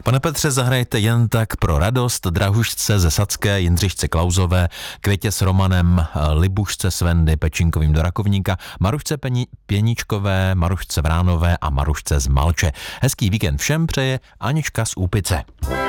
Pane Petře, zahrajte jen tak pro radost Drahušce ze Sadské, Jindřišce Klauzové, Květě s Romanem, Libušce s Vendy Pečínkovým do Rakovníka, Marušce Pěničkové, Marušce Vránové a Marušce z Malče. Hezký víkend všem přeje Anička z Úpice.